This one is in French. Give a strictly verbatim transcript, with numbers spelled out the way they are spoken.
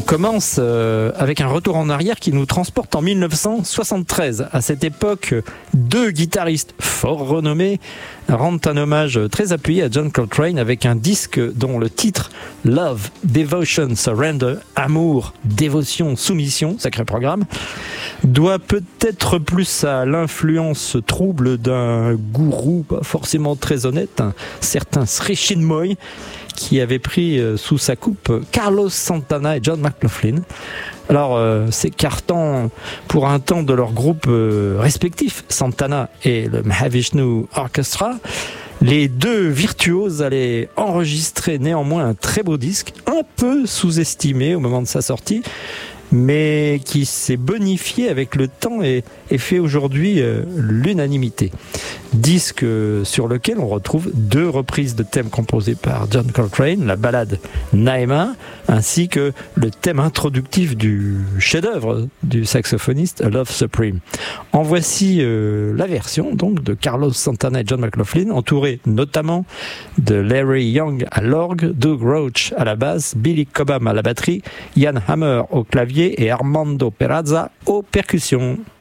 commence euh, avec un retour en arrière qui nous transporte en mille neuf cent soixante-treize. À cette époque, deux guitaristes fort renommés rendent un hommage très appuyé à John Coltrane avec un disque dont le titre Love, Devotion, Surrender, Amour, Dévotion, Soumission, sacré programme, doit peut-être plus à l'influence trouble d'un gourou pas forcément très honnête, un certain Sri Chinmoy, qui avait pris sous sa coupe Carlos Santana et John McLaughlin. Alors, euh, s'écartant pour un temps de leurs groupes euh, respectifs, Santana et le Mahavishnu Orchestra, les deux virtuoses allaient enregistrer néanmoins un très beau disque, un peu sous-estimé au moment de sa sortie, mais qui s'est bonifié avec le temps et, et fait aujourd'hui euh, l'unanimité. Disque euh, sur lequel on retrouve deux reprises de thèmes composés par John Coltrane, la ballade Naima, ainsi que le thème introductif du chef-d'œuvre du saxophoniste Love Supreme. En voici euh, la version donc de Carlos Santana et John McLaughlin, entouré notamment de Larry Young à l'orgue, Doug Roach à la basse, Billy Cobham à la batterie, Ian Hammer au clavier et Armando Peraza aux percussions.